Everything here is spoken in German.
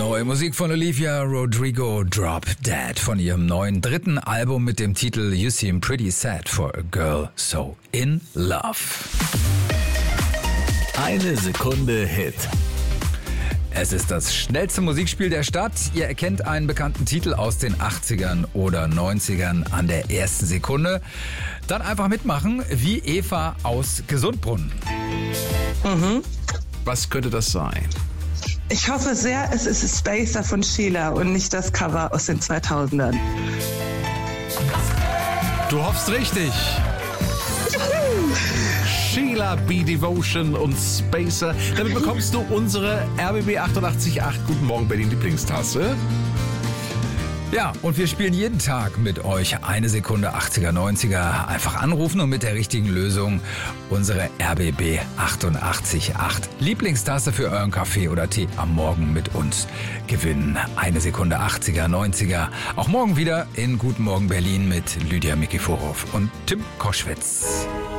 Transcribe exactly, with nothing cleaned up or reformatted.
Neue Musik von Olivia Rodrigo, Drop Dead, von ihrem neuen dritten Album mit dem Titel You Seem Pretty Sad for a Girl So in Love. Eine Sekunde Hit. Es ist das schnellste Musikspiel der Stadt. Ihr erkennt einen bekannten Titel aus den achtzigern oder neunzigern an der ersten Sekunde. Dann einfach mitmachen, wie Eva aus Gesundbrunnen. Mhm. Was könnte das sein? Ich hoffe sehr, es ist Spacer von Sheila und nicht das Cover aus den zweitausendern. Du hoffst richtig. Sheila B. Devotion und Spacer. Damit bekommst du unsere R B B achtundachtzig Komma acht Guten Morgen Berlin Lieblingstasse. Ja, und wir spielen jeden Tag mit euch eine Sekunde achtziger, neunziger. Einfach anrufen und mit der richtigen Lösung unsere R B B achtundachtzig Komma acht Lieblingstasse für euren Kaffee oder Tee am Morgen mit uns gewinnen. Eine Sekunde achtziger, neunziger. Auch morgen wieder in Guten Morgen Berlin mit Lydia Mikiforov und Tim Koschwitz.